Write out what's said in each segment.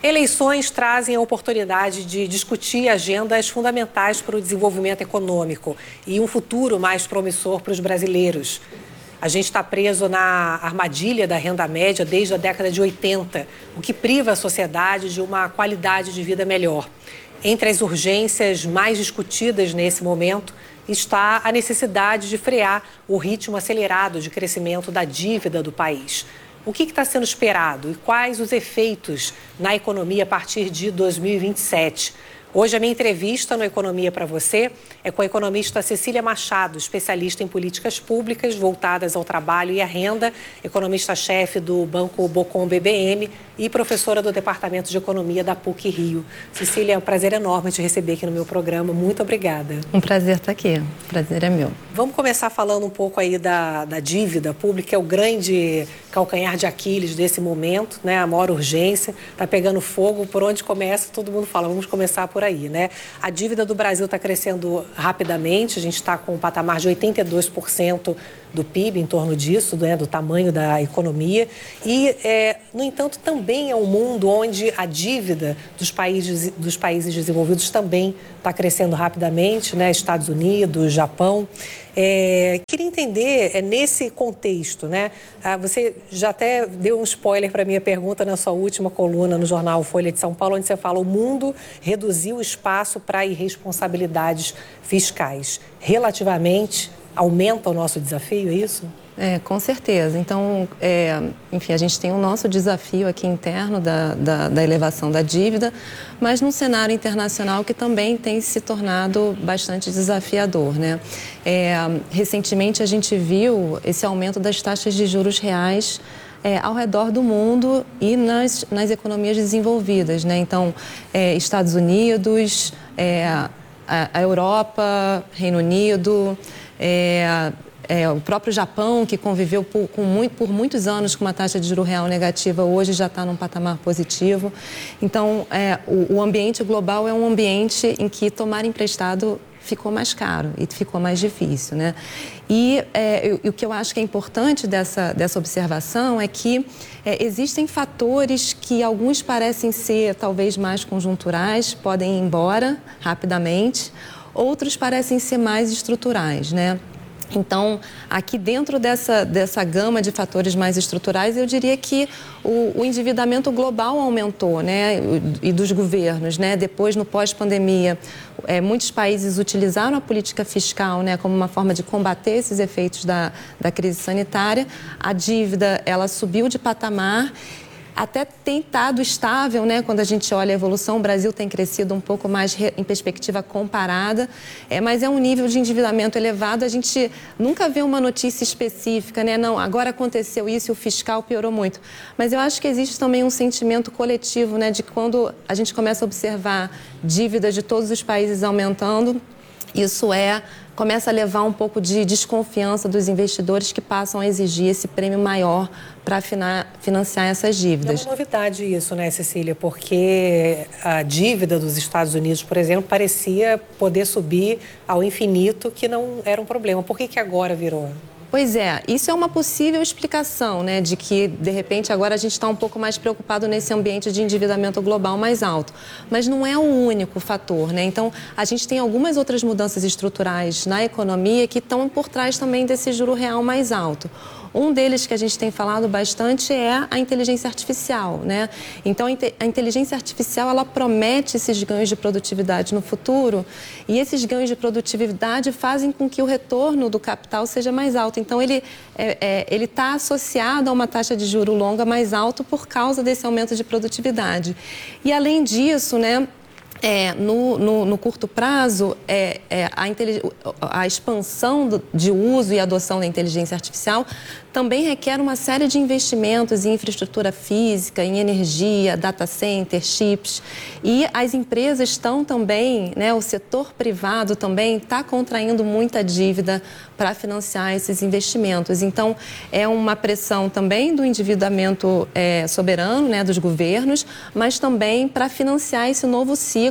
Eleições trazem a oportunidade de discutir agendas fundamentais para o desenvolvimento econômico e um futuro mais promissor para os brasileiros. A gente está preso na armadilha da renda média desde a década de 80, o que priva a sociedade de uma qualidade de vida melhor. Entre as urgências mais discutidas nesse momento está a necessidade de frear o ritmo acelerado de crescimento da dívida do país. O que está sendo esperado e quais os efeitos na economia a partir de 2027? Hoje a minha entrevista no Economia para Você é com a economista Cecília Machado, especialista em políticas públicas voltadas ao trabalho e à renda, economista-chefe do Banco Bocom BBM e professora do Departamento de Economia da PUC Rio. Cecília, é um prazer enorme te receber aqui no meu programa. Muito obrigada. Um prazer estar aqui. O prazer é meu. Vamos começar falando um pouco aí da dívida pública, que é o grande calcanhar de Aquiles desse momento, né? A maior urgência, está pegando fogo. Por onde começa, todo mundo fala, vamos começar por aí, né? A dívida do Brasil está crescendo rapidamente, a gente está com um patamar de 82% do PIB, em torno disso, né, do tamanho da economia. E, no entanto, também é um mundo onde a dívida dos países desenvolvidos também está crescendo rapidamente, né? Estados Unidos, Japão. Queria entender, nesse contexto, né? Você já até deu um spoiler para a minha pergunta na sua última coluna no jornal Folha de São Paulo, onde você fala: o mundo reduziu o espaço para irresponsabilidades fiscais. Relativamente, aumenta o nosso desafio, é isso? Com certeza. Então, enfim, a gente tem o nosso desafio aqui interno da elevação da dívida, mas num cenário internacional que também tem se tornado bastante desafiador, né? Recentemente a gente viu esse aumento das taxas de juros reais ao redor do mundo e nas economias desenvolvidas, né? Então, Estados Unidos, a Europa, Reino Unido, o próprio Japão, que conviveu por muitos anos com uma taxa de juro real negativa, hoje já está num patamar positivo. Então, o ambiente global é um ambiente em que tomar emprestado ficou mais caro e ficou mais difícil, né? E o que eu acho que é importante dessa observação é que existem fatores que alguns parecem ser talvez mais conjunturais, podem ir embora rapidamente, outros parecem ser mais estruturais, né? Então, aqui dentro dessa gama de fatores mais estruturais, eu diria que o endividamento global aumentou, né? E dos governos, né? Depois, no pós-pandemia, muitos países utilizaram a política fiscal, né, como uma forma de combater esses efeitos da crise sanitária. A dívida, ela subiu de patamar. Até tem estado estável, né? Quando a gente olha a evolução, o Brasil tem crescido um pouco mais em perspectiva comparada, mas é um nível de endividamento elevado. A gente nunca vê uma notícia específica, né? Não, agora aconteceu isso e o fiscal piorou muito. Mas eu acho que existe também um sentimento coletivo, né? De quando a gente começa a observar dívidas de todos os países aumentando, isso começa a levar um pouco de desconfiança dos investidores que passam a exigir esse prêmio maior para financiar essas dívidas. É uma novidade isso, né, Cecília? Porque a dívida dos Estados Unidos, por exemplo, parecia poder subir ao infinito, que não era um problema. Por que agora virou? Pois isso é uma possível explicação, né, de que, de repente, agora a gente está um pouco mais preocupado nesse ambiente de endividamento global mais alto. Mas não é o único fator, né? Então, a gente tem algumas outras mudanças estruturais na economia que estão por trás também desse juro real mais alto. Um deles que a gente tem falado bastante é a inteligência artificial, né? Então, a inteligência artificial, ela promete esses ganhos de produtividade no futuro e esses ganhos de produtividade fazem com que o retorno do capital seja mais alto. Então, ele está associado a uma taxa de juro longa mais alta por causa desse aumento de produtividade. E, além disso, né? No curto prazo, a expansão de uso e adoção da inteligência artificial também requer uma série de investimentos em infraestrutura física, em energia, data center, chips. E as empresas estão também, né, o setor privado também está contraindo muita dívida para financiar esses investimentos. Então, é uma pressão também do endividamento soberano, né, dos governos, mas também para financiar esse novo ciclo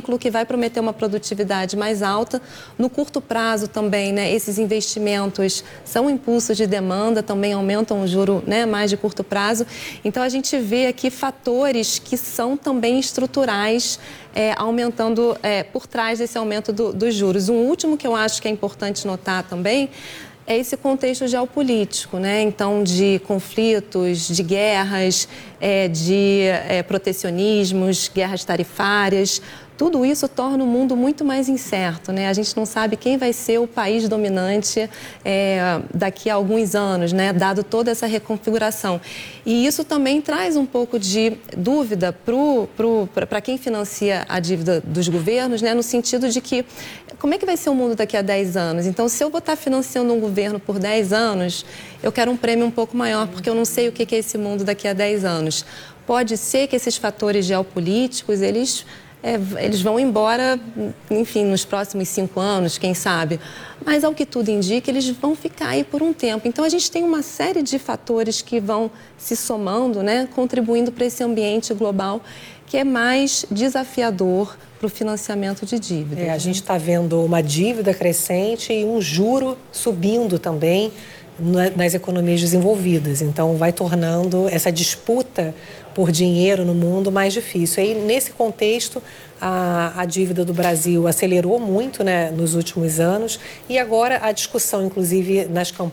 ciclo que vai prometer uma produtividade mais alta. No curto prazo também, né, esses investimentos são impulsos de demanda, também aumentam o juro, né, mais de curto prazo. Então, a gente vê aqui fatores que são também estruturais, aumentando por trás desse aumento dos juros. Um último que eu acho que é importante notar também é esse contexto geopolítico, né? Então, de conflitos, de guerras, de protecionismos, guerras tarifárias. Tudo isso torna o mundo muito mais incerto, né? A gente não sabe quem vai ser o país dominante daqui a alguns anos, né? Dado toda essa reconfiguração. E isso também traz um pouco de dúvida para quem financia a dívida dos governos, né? No sentido de que, como é que vai ser o mundo daqui a 10 anos? Então, se eu vou estar financiando um governo por 10 anos, eu quero um prêmio um pouco maior, porque eu não sei o que é esse mundo daqui a 10 anos. Pode ser que esses fatores geopolíticos, eles vão embora, enfim, nos próximos 5 anos, quem sabe. Mas, ao que tudo indica, eles vão ficar aí por um tempo. Então, a gente tem uma série de fatores que vão se somando, né, contribuindo para esse ambiente global que é mais desafiador para o financiamento de dívida. A gente está vendo uma dívida crescente e um juro subindo também nas economias desenvolvidas. Então, vai tornando essa disputa por dinheiro no mundo mais difícil. E, nesse contexto, a dívida do Brasil acelerou muito, né, nos últimos anos. E agora a discussão, inclusive,